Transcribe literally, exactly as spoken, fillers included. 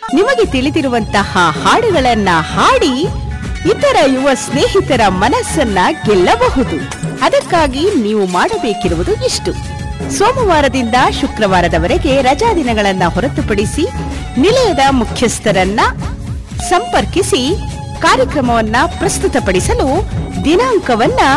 ನಿಮಗೆ ತಿಳಿದಿರುವಂತಹ ಹಾಡುಗಳನ್ನ ಹಾಡಿ ಇತರ ಯುವ ಸ್ನೇಹಿತರ ಮನಸ್ಸನ್ನ ಗೆಲ್ಲಬಹುದು. ಅದಕ್ಕಾಗಿ ನೀವು ಮಾಡಬೇಕಿರುವುದು ಇಷ್ಟು: ಸೋಮವಾರದಿಂದ ಶುಕ್ರವಾರದವರೆಗೆ ರಜಾ ದಿನಗಳನ್ನ ಹೊರತುಪಡಿಸಿ ನಿಲಯದ ಮುಖ್ಯಸ್ಥರನ್ನ ಸಂಪರ್ಕಿಸಿ ಕಾರ್ಯಕ್ರಮವನ್ನ ಪ್ರಸ್ತುತಪಡಿಸಲು ದಿನಾಂಕವನ್ನ